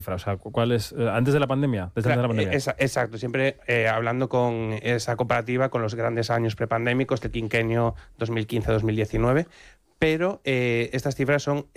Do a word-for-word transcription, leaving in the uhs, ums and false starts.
O sea, ¿cuál es? ¿Antes de la pandemia? ¿Desde Claro, antes de la pandemia? esa, exacto, siempre eh, hablando con esa comparativa con los grandes años prepandémicos del quinquenio dos mil quince dos mil diecinueve, pero eh, estas cifras son